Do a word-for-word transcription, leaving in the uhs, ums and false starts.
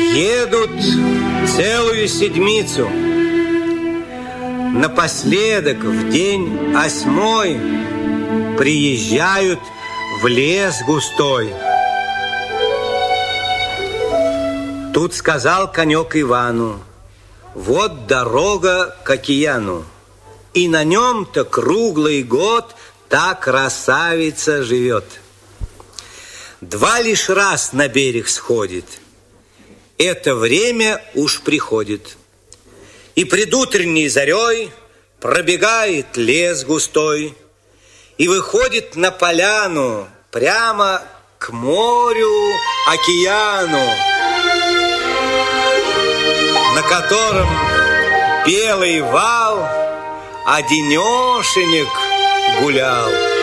Едут целую седмицу. Напоследок, в день осьмой, приезжают в лес густой. Тут сказал конек Ивану: вот дорога к океану, и на нем-то круглый год та красавица живет. Два лишь раз на берег сходит, это время уж приходит. И предутренней зарей пробегает лес густой и выходит на поляну прямо к морю, океану, на котором белый вал одинешенек гулял.